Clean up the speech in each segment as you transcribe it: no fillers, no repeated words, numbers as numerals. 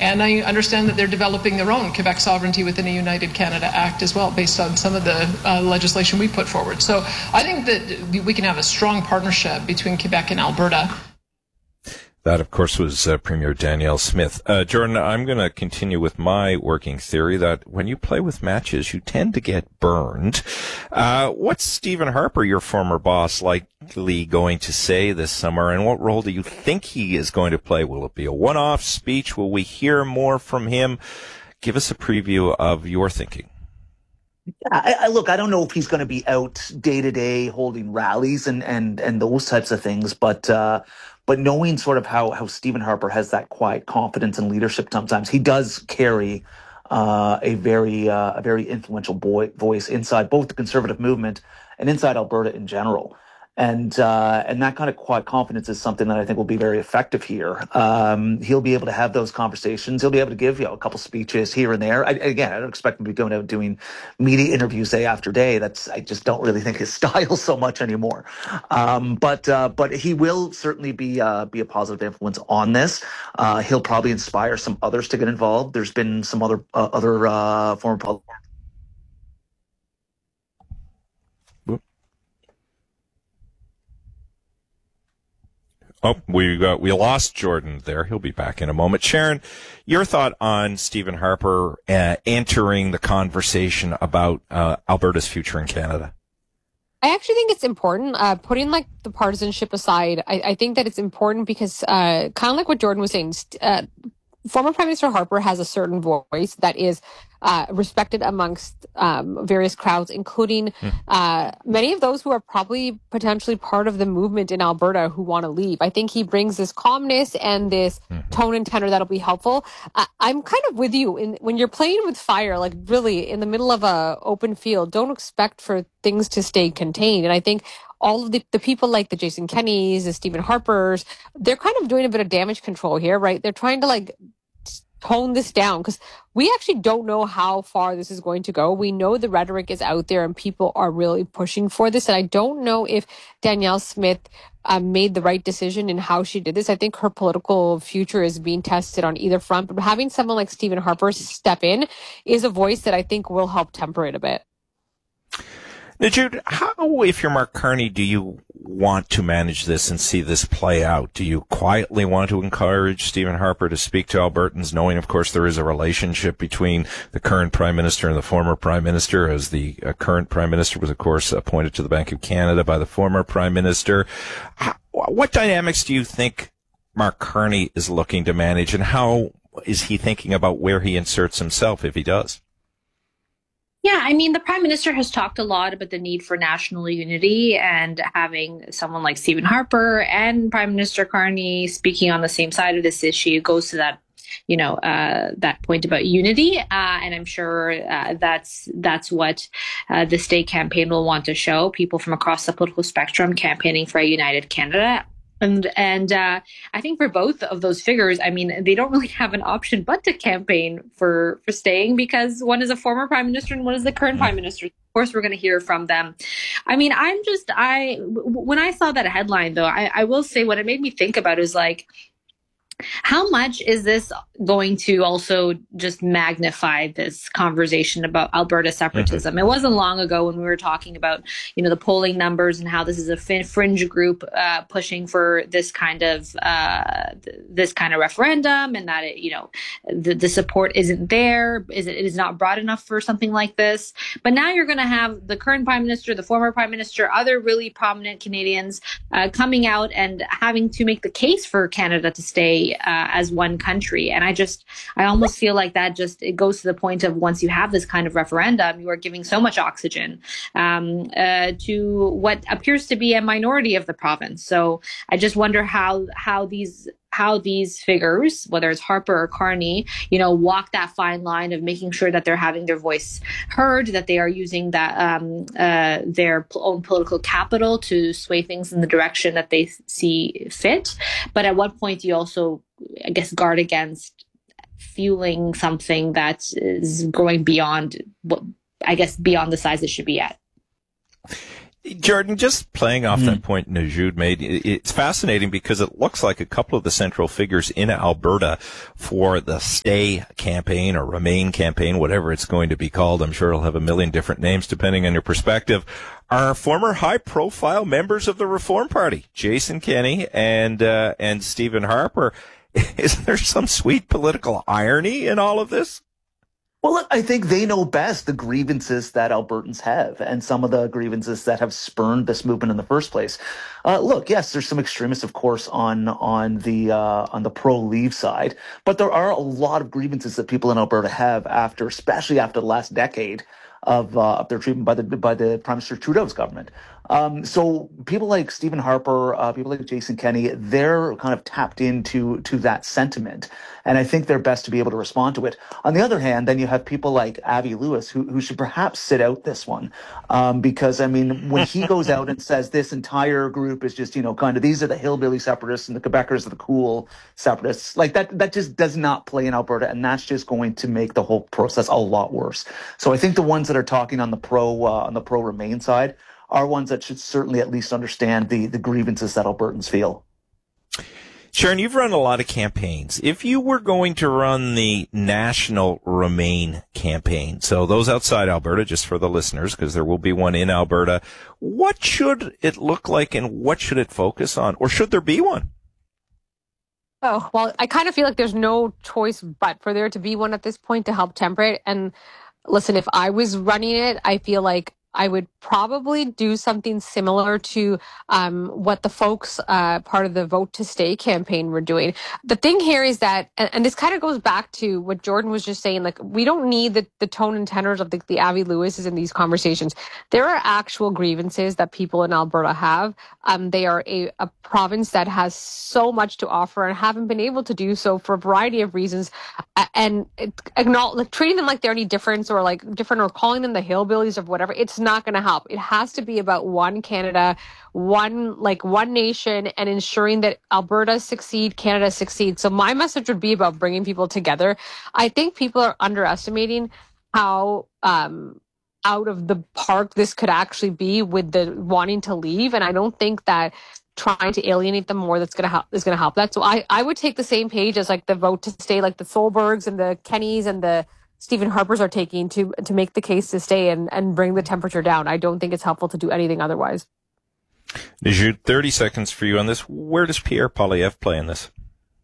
And I understand that they're developing their own Quebec Sovereignty within a United Canada Act as well, based on some of the legislation we put forward. So I think that we can have a strong partnership between Quebec and Alberta. That, of course, was Premier Danielle Smith. Jordan, I'm going to continue with my working theory that when you play with matches, you tend to get burned. What's Stephen Harper, your former boss, likely going to say this summer, and what role do you think he is going to play? Will it be a one-off speech? Will we hear more from him? Give us a preview of your thinking. Look, I don't know if he's going to be out day to day holding rallies and those types of things, but knowing sort of how Stephen Harper has that quiet confidence and leadership, sometimes he does carry a very influential voice inside both the Conservative movement and inside Alberta in general. And that kind of quiet confidence is something that I think will be very effective here. He'll be able to have those conversations. He'll be able to give a couple speeches here and there. I don't expect him to be going out doing media interviews day after day. I just don't really think his style so much anymore. But he will certainly be a positive influence on this. He'll probably inspire some others to get involved. There's been some other former politicians. Oh, we lost Jordan there. He'll be back in a moment. Sharon, your thought on Stephen Harper entering the conversation about Alberta's future in Canada? I actually think it's important, putting the partisanship aside. I think that it's important because kind of like what Jordan was saying, former Prime Minister Harper has a certain voice that is respected amongst various crowds, including many of those who are probably potentially part of the movement in Alberta who want to leave. I think he brings this calmness and this tone and tenor that'll be helpful. I'm kind of with you. When you're playing with fire, really in the middle of a open field, don't expect for things to stay contained. And I think all of the people like the Jason Kennys, the Stephen Harpers, they're kind of doing a bit of damage control here, right? They're trying to tone this down because we actually don't know how far this is going to go. We know the rhetoric is out there and people are really pushing for this. And I don't know if Danielle Smith made the right decision in how she did this. I think her political future is being tested on either front. But having someone like Stephen Harper step in is a voice that I think will help temper it a bit. Now, Jude, how, if you're Mark Carney, do you want to manage this and see this play out? Do you quietly want to encourage Stephen Harper to speak to Albertans, knowing, of course, there is a relationship between the current Prime Minister and the former Prime Minister, as the current Prime Minister was, of course, appointed to the Bank of Canada by the former Prime Minister? What dynamics do you think Mark Carney is looking to manage, and how is he thinking about where he inserts himself if he does? Yeah, I mean, the Prime Minister has talked a lot about the need for national unity, and having someone like Stephen Harper and Prime Minister Carney speaking on the same side of this issue goes to that, that point about unity. And I'm sure that's what the state campaign will want to show, people from across the political spectrum campaigning for a united Canada. And I think for both of those figures, I mean, they don't really have an option but to campaign for staying, because one is a former Prime Minister and one is the current Prime Minister. Of course, we're going to hear from them. I mean, when I saw that headline, though, I will say what it made me think about is how much is this going to also just magnify this conversation about Alberta separatism? Mm-hmm. It wasn't long ago when we were talking about, the polling numbers and how this is a fringe group pushing for this kind of referendum, and that the support isn't there. It is not broad enough for something like this. But now you're going to have the current Prime Minister, the former Prime Minister, other really prominent Canadians coming out and having to make the case for Canada to stay as one country. And I almost feel like that it goes to the point of, once you have this kind of referendum, you are giving so much oxygen to what appears to be a minority of the province. So I just wonder how these figures, whether it's Harper or Carney, walk that fine line of making sure that they're having their voice heard, that they are using that their own political capital to sway things in the direction that they see fit. But at what point do you also, I guess, guard against fueling something that is going beyond the size it should be at? Jordan, just playing off that point Najoud made, it's fascinating because it looks like a couple of the central figures in Alberta for the Stay campaign or Remain campaign, whatever it's going to be called, I'm sure it'll have a million different names depending on your perspective, are former high-profile members of the Reform Party, Jason Kenney and Stephen Harper. Is there some sweet political irony in all of this? Well, look, I think they know best the grievances that Albertans have and some of the grievances that have spurned this movement in the first place. Look, yes, there's some extremists, of course, on the pro-Leave side, but there are a lot of grievances that people in Alberta have especially after the last decade of their treatment by the Prime Minister Trudeau's government. So people like Stephen Harper, people like Jason Kenney, they're kind of tapped into that sentiment, and I think they're best to be able to respond to it. On the other hand, then you have people like Avi Lewis, who should perhaps sit out this one, because I mean, when he goes out and says this entire group is just kind of these are the hillbilly separatists and the Quebecers are the cool separatists, like that just does not play in Alberta, and that's just going to make the whole process a lot worse. So I think the ones that are talking on the pro Remain side are ones that should certainly at least understand the grievances that Albertans feel. Sharon, you've run a lot of campaigns. If you were going to run the national Remain campaign, so those outside Alberta, just for the listeners, because there will be one in Alberta, what should it look like and what should it focus on? Or should there be one? Oh, well, I kind of feel like there's no choice but for there to be one at this point to help temper it. And listen, if I was running it, I feel like I would probably do something similar to what the folks part of the Vote to Stay campaign were doing. The thing here is that, and this kind of goes back to what Jordan was just saying, like we don't need the tone and tenors of the Avi Lewises in these conversations. There are actual grievances that people in Alberta have. They are a province that has so much to offer and haven't been able to do so for a variety of reasons. And treating them like they're any different or calling them the hillbillies or whatever, it's not going to help. It has to be about one Canada, one nation, and ensuring that Alberta succeed, Canada succeeds. So my message would be about bringing people together. I think people are underestimating how out of the park this could actually be with the wanting to leave, and I don't think that trying to alienate them more is going to help that. So I would take the same page as like the Vote to Stay, like the Solbergs and the Kennys and the Stephen Harpers are taking to make the case to stay and bring the temperature down. I don't think it's helpful to do anything otherwise. Najoud, 30 seconds for you on this. Where does Pierre Poilievre play in this?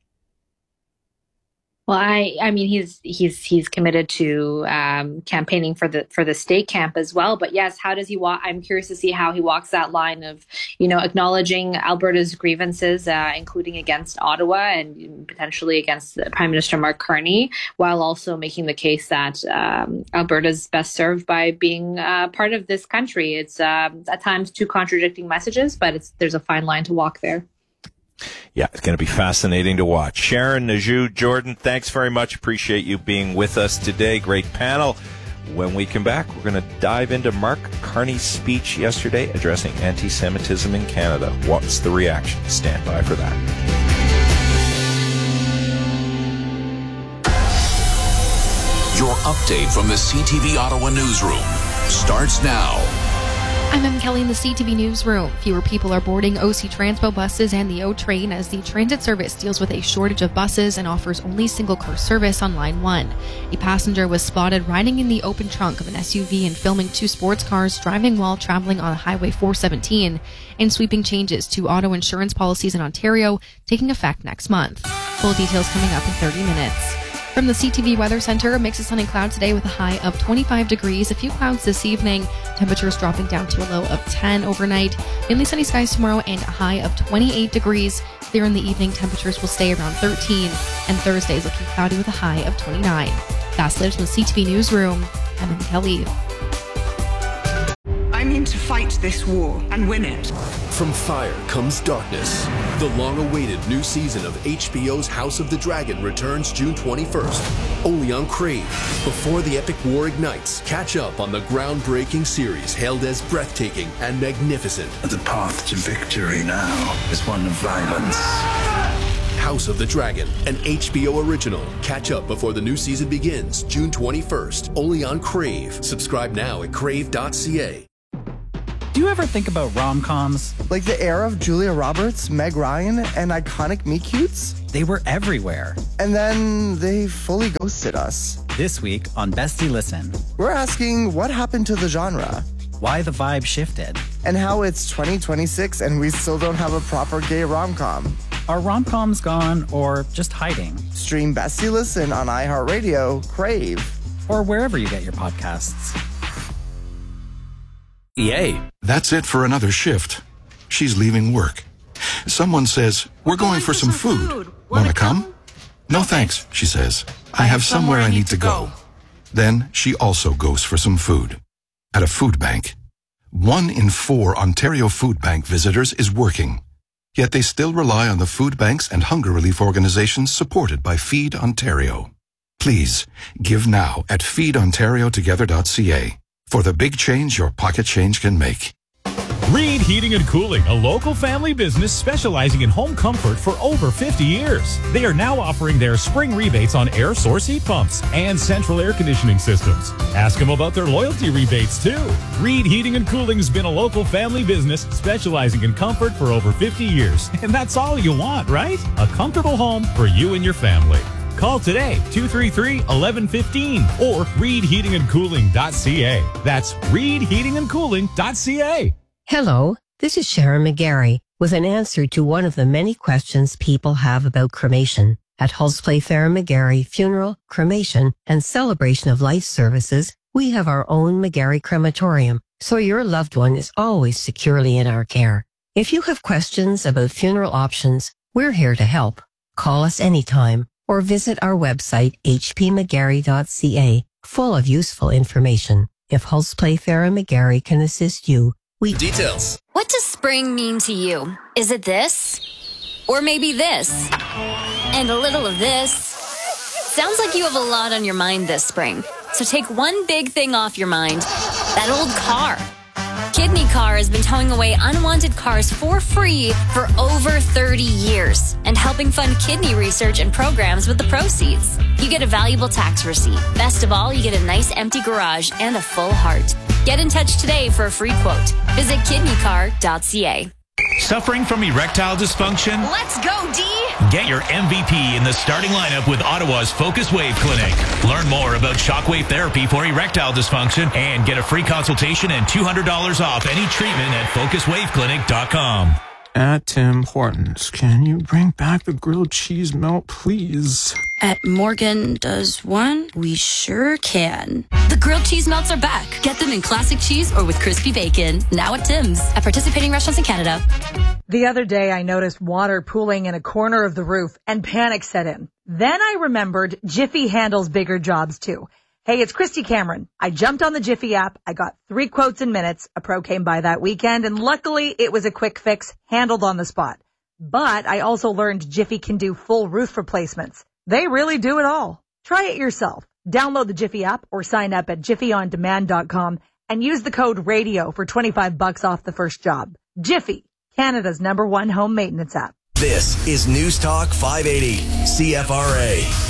Well, I mean, he's committed to campaigning for the state camp as well. But yes, how does he walk? I'm curious to see how he walks that line of, acknowledging Alberta's grievances, including against Ottawa and potentially against Prime Minister Mark Carney, while also making the case that Alberta's best served by being part of this country. It's at times two contradicting messages, but there's a fine line to walk there. Yeah, it's going to be fascinating to watch. Sharon, Najoud, Jordan, thanks very much. Appreciate you being with us today. Great panel. When we come back, we're going to dive into Mark Carney's speech yesterday addressing anti-Semitism in Canada. What's the reaction? Stand by for that. Your update from the CTV Ottawa newsroom starts now. I'm Em Kelly in the CTV Newsroom. Fewer people are boarding OC Transpo buses and the O Train as the transit service deals with a shortage of buses and offers only single-car service on Line 1. A passenger was spotted riding in the open trunk of an SUV and filming two sports cars driving while traveling on Highway 417, and sweeping changes to auto insurance policies in Ontario taking effect next month. Full details coming up in 30 minutes. From the CTV Weather Center, a mix of sun and cloud today with a high of 25 degrees. A few clouds this evening. Temperatures dropping down to a low of 10 overnight. Mainly sunny skies tomorrow and a high of 28 degrees. Clear in the evening, temperatures will stay around 13. And Thursday is looking cloudy with a high of 29. That's latest from the CTV Newsroom. I'm Em Kelly. I mean to fight this war and win it. From fire comes darkness. The long-awaited new season of HBO's House of the Dragon returns June 21st, only on Crave. Before the epic war ignites, catch up on the groundbreaking series hailed as breathtaking and magnificent. The path to victory now is one of violence. House of the Dragon, an HBO original. Catch up before the new season begins June 21st, only on Crave. Subscribe now at crave.ca. Do you ever think about rom-coms? Like the era of Julia Roberts, Meg Ryan, and iconic meet-cutes? They were everywhere. And then they fully ghosted us. This week on Bestie Listen, we're asking what happened to the genre, why the vibe shifted, and how it's 2026 and we still don't have a proper gay rom-com. Are rom-coms gone or just hiding? Stream Bestie Listen on iHeartRadio, Crave, or wherever you get your podcasts. Yay. That's it for another shift. She's leaving work. Someone says, we're going for some food. Wanna come? No thanks, she says. I have somewhere I need to go. Then she also goes for some food. At a food bank. 1 in 4 Ontario Food Bank visitors is working. Yet they still rely on the food banks and hunger relief organizations supported by Feed Ontario. Please, give now at feedontariotogether.ca for the big change your pocket change can make. Reed Heating and Cooling, a local family business specializing in home comfort for over 50 years. They are now offering their spring rebates on air source heat pumps and central air conditioning systems. Ask them about their loyalty rebates, too. Reed Heating and Cooling has been a local family business specializing in comfort for over 50 years. And that's all you want, right? A comfortable home for you and your family. Call today, 233-1115 or reedheatingandcooling.ca. That's reedheatingandcooling.ca. Hello, this is Sharon McGarry with an answer to one of the many questions people have about cremation. At Hulse Playfair McGarry Funeral, Cremation, and Celebration of Life Services, we have our own McGarry crematorium, so your loved one is always securely in our care. If you have questions about funeral options, we're here to help. Call us anytime or visit our website hpmcgarry.ca, full of useful information. If Hulse Playfair and McGarry can assist you, Details. What does spring mean to you? Is it this? Or maybe this? And a little of this? Sounds like you have a lot on your mind this spring. So take one big thing off your mind. That old car. Kidney Car has been towing away unwanted cars for free for over 30 years and helping fund kidney research and programs with the proceeds. You get a valuable tax receipt. Best of all, you get a nice empty garage and a full heart. Get in touch today for a free quote. Visit kidneycar.ca. Suffering from erectile dysfunction? Let's go, D! Get your MVP in the starting lineup with Ottawa's Focus Wave Clinic. Learn more about shockwave therapy for erectile dysfunction and get a free consultation and $200 off any treatment at focuswaveclinic.com. At Tim Hortons, can you bring back the grilled cheese melt, please? At Morgan Does One, we sure can. The grilled cheese melts are back. Get them in classic cheese or with crispy bacon. Now at Tim's. At participating restaurants in Canada. The other day, I noticed water pooling in a corner of the roof and panic set in. Then I remembered Jiffy handles bigger jobs too. Hey, it's Christy Cameron. I jumped on the Jiffy app. I got 3 quotes in minutes. A pro came by that weekend, and luckily it was a quick fix handled on the spot. But I also learned Jiffy can do full roof replacements. They really do it all. Try it yourself. Download the Jiffy app or sign up at jiffyondemand.com and use the code RADIO for $25 off the first job. Jiffy, Canada's #1 home maintenance app. This is News Talk 580, CFRA.